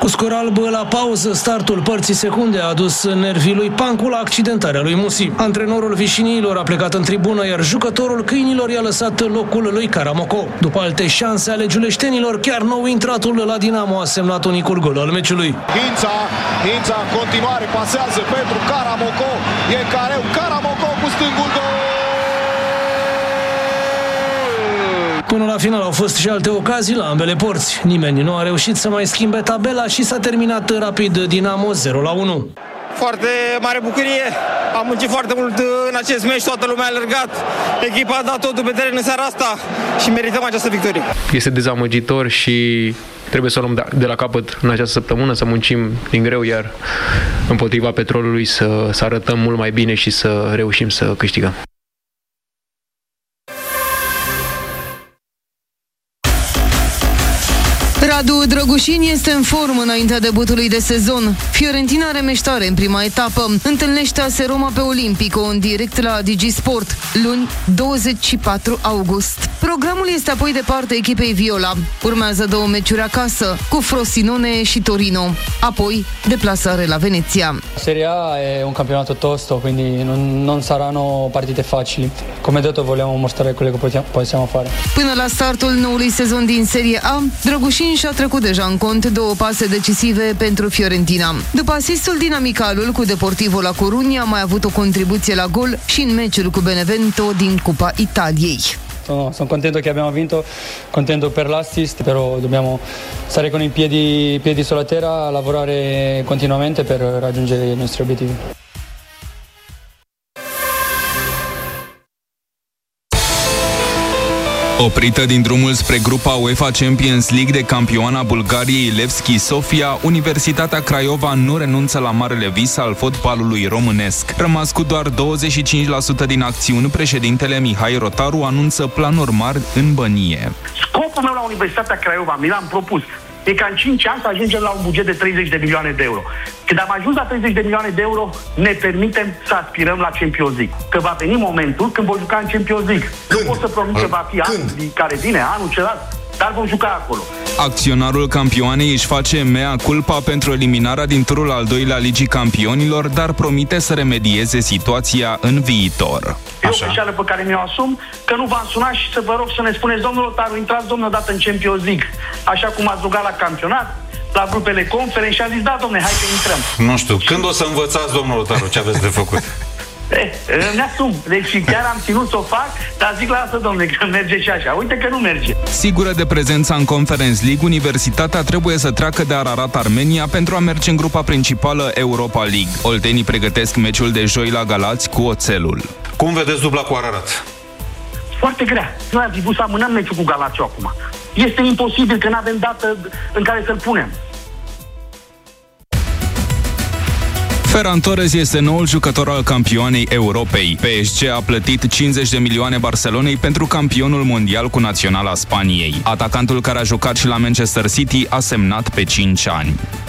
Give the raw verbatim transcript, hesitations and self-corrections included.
Cu scor alb la pauză, startul părții secunde a adus nervii lui Pancu la accidentarea lui Musi. Antrenorul vișiniilor a plecat în tribună, iar jucătorul câinilor i-a lăsat locul lui Caramoco. După alte șanse ale giuleștenilor, chiar nou intratul la Dinamo a semnat unicul gol al meciului. Hința, Hința în continuare pasează pentru Caramoco. E careu, Caramoco cu stângul gol! Până la final au fost și alte ocazii la ambele porți. Nimeni nu a reușit să mai schimbe tabela și s-a terminat rapid Dinamo zero la unu. Foarte mare bucurie, am muncit foarte mult în acest meci, toată lumea a alergat, echipa a dat totul pe teren în seara asta și merităm această victorie. Este dezamăgitor și trebuie să o luăm de la capăt în această săptămână, să muncim din greu, iar împotriva Petrolului să, să arătăm mult mai bine și să reușim să câștigăm. Radu Drăgușin este în formă înaintea debutului de sezon. Fiorentina are meștare în prima etapă. Întâlnește A S Roma pe Olimpico în direct la Digi Sport, luni douăzeci și patru august. Programul este apoi de partea echipei Viola. Urmează două meciuri acasă, cu Frosinone și Torino. Apoi deplasare la Venezia. Serie A è un campionato tosto, quindi non, non saranno partite facili. Come detto, vogliamo mostrare quello che possiamo fare. Până la startul noului sezon din Serie A, Drăgușin și-a trecut deja în cont două pase decisive pentru Fiorentina. După asistul din amicalul cu Deportivo La Coruña, a mai avut o contribuție la gol și în meciul cu Benevento din Cupa Italiei. No, sono contento che abbiamo vinto, contento per l'assist, però dobbiamo stare con i piedi, piedi sulla terra, lavorare continuamente per raggiungere i nostri obiettivi. Oprită din drumul spre grupa UEFA Champions League de campioana Bulgariei Levski Sofia, Universitatea Craiova nu renunță la marele vis al fotbalului românesc. Rămas cu doar douăzeci și cinci la sută din acțiuni, președintele Mihai Rotaru anunță planuri mari în bănie. Scopul meu la Universitatea Craiova, mi l-am propus, e ca în cinci ani să ajungem la un buget de treizeci de milioane de euro. Când am ajuns la treizeci de milioane de euro, ne permitem să aspirăm la Champions League. Că va veni momentul când vom juca în Champions League. Nu pot să promit că va fi anul care vine, anul celălalt, dar vom juca acolo. Acționarul campioanei își face mea culpa pentru eliminarea din turul al doilea Ligii Campionilor, dar promite să remedieze situația în viitor. E o greșeală pe care mi-o asum, că nu v-am sunat și să vă rog să ne spuneți, domnul Rotaru, intrați domnul odată în Champions League, așa cum ați rugat la campionat, la grupele conferențe și a zis, da, domne, hai că intrăm. Nu știu, când o să învățați, domnul Rotaru, ce aveți de făcut? Eh, mi-asum, deci chiar am ținut să o fac, dar zic, lasă, domne, că merge și așa. Uite că nu merge. Sigură de prezența în Conference League, Universitatea trebuie să treacă de Ararat Armenia pentru a merge în grupa principală Europa League. Oltenii pregătesc meciul de joi la Galați cu Oțelul. Cum vedeți dubla cu Ararat? Foarte grea. Noi am zis să amânăm meciul cu Galați acum. Este imposibil că nu avem dată în care să-l punem. Ferran Torres este noul jucător al campioanei Europei. P S G a plătit cincizeci de milioane Barcelonei pentru campionul mondial cu naționala Spaniei. Atacantul care a jucat și la Manchester City a semnat pe cinci ani.